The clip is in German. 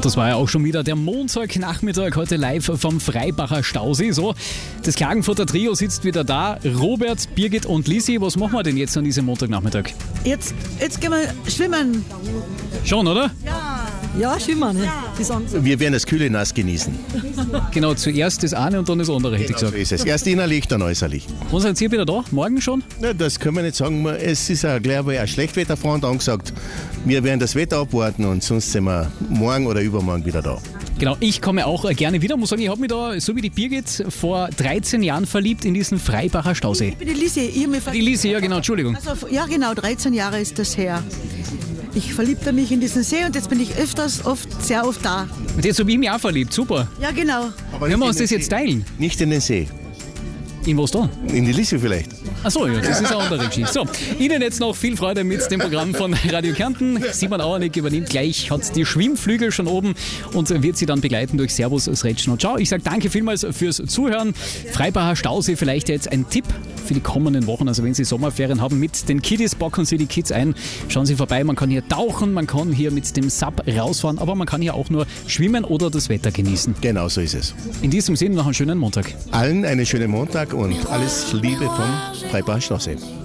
Und das war ja auch schon wieder der Montagnachmittag, heute live vom Freibacher Stausee. So, das Klagenfurter Trio sitzt wieder da. Robert, Birgit und Lisi. Was machen wir denn jetzt an diesem Montagnachmittag? Jetzt gehen wir schwimmen. Schon, oder? Ja, schwimmen. Wir werden das kühle Nass genießen. Genau, zuerst das eine und dann das andere, hätte ich So gesagt. ist es. Erst innerlich, dann äußerlich. Wann seid ihr wieder da? Morgen schon? Na, das können wir nicht sagen. Es ist ja gleich ein Schlechtwetterfront angesagt. Wir werden das Wetter abwarten und sonst sind wir morgen oder übermorgen wieder da. Genau, ich komme auch gerne wieder. Muss sagen, ich habe mich da, so wie die Birgit, vor 13 Jahren verliebt in diesen Freibacher Stausee. Ich bin die Lisi. Die Lisi, ja genau, Entschuldigung. Also, ja, genau, 13 Jahre ist das her. Ich verliebte mich in diesen See und jetzt bin ich sehr oft da. Und jetzt habe ich mich auch verliebt, super. Ja, genau. Aber Können wir nicht uns in das den jetzt See. teilen? Nicht in den See. In was da? In die Lisse vielleicht. Achso, ja, das ist eine andere Geschichte. So, Ihnen jetzt noch viel Freude mit dem Programm von Radio Kärnten. Simon Auernick übernimmt gleich, hat die Schwimmflügel schon oben und wird sie dann begleiten durch Servus, Sretschen und Ciao. Ich sage danke vielmals fürs Zuhören. Freibacher Stausee, vielleicht jetzt ein Tipp für die kommenden Wochen. Also wenn Sie Sommerferien haben mit den Kiddies, bocken Sie die Kids ein. Schauen Sie vorbei, man kann hier tauchen, man kann hier mit dem Sub rausfahren, aber man kann hier auch nur schwimmen oder das Wetter genießen. Genau so ist es. In diesem Sinne noch einen schönen Montag. Allen einen schönen Montag und alles Liebe vom Freibacher Stausee.